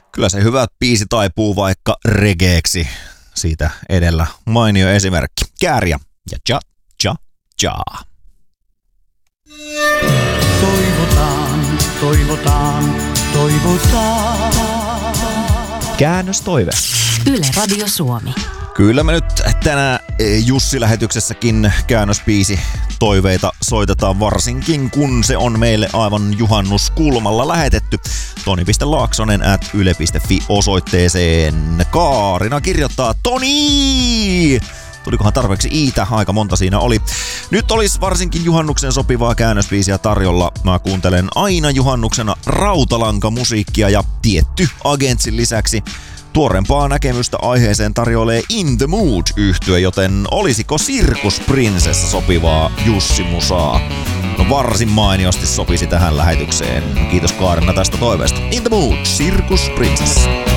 Kyllä se hyvä biisi taipuu vaikka regeeksi. Siitä edellä mainio esimerkki. Kääriä ja ja ja ja. Toivotaan, toivotaan, toivotaan. Käännöstoive. Yle Radio Suomi. Kyllä me nyt tänään Jussi-lähetyksessäkin käännösbiisi toiveita soitetaan, varsinkin kun se on meille aivan juhannuskulmalla lähetetty. Toni.laaksonen@yle.fi osoitteeseen. Kaarina kirjoittaa Toni! Tulikohan tarpeeksi iitä? Aika monta siinä oli. Nyt olisi varsinkin juhannuksen sopivaa käännösbiisiä tarjolla. Mä kuuntelen aina juhannuksena rautalankamusiikkia ja tietty Agentsin lisäksi tuorempaa näkemystä aiheeseen tarjoilee In the Mood-yhtye, joten olisiko Sirkus Princess sopivaa Jussi-musaa? No varsin mainiosti sopisi tähän lähetykseen. Kiitos Kaarina tästä toiveesta. In the Mood, Sirkus Princess.